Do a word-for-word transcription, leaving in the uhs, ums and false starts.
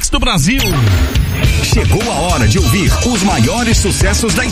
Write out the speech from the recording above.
do Brasil. Chegou a hora de ouvir os maiores sucessos da